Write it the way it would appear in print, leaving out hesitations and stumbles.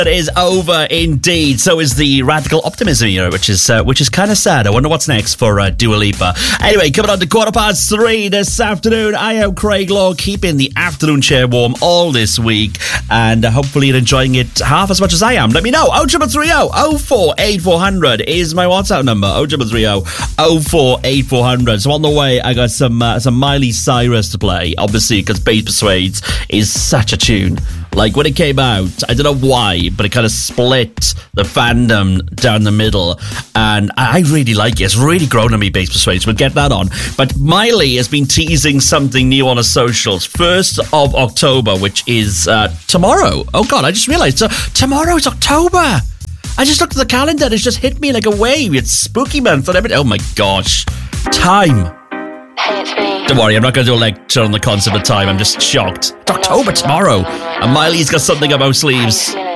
is over indeed. So is the radical optimism era, which is kind of sad. I wonder what's next for Dua Lipa. Anyway, coming on to 3:15 this afternoon, I am Craig Law, keeping the afternoon chair warm all this week, and hopefully you're enjoying it half as much as I am. Let me know. 0330 048400 is my WhatsApp number. 0330 048400. So on the way, I got some Miley Cyrus to play, obviously, because Bass Persuades is such a tune. Like, when it came out, I don't know why, but it kind of split the fandom down the middle, and I really like it. It's really grown on me, Bass Persuades. We'll get that on. But Miley has been teasing something new on her socials. 1st of October, which is tomorrow. Oh, God, I just realised. So, tomorrow is October. I just looked at the calendar, and it's just hit me like a wave. It's spooky month and everything. Oh, my gosh. Time. Hey, it's me. Don't worry, I'm not going to do a lecture on the concept of time. I'm just shocked. It's October tomorrow, and Miley's got something up her sleeves.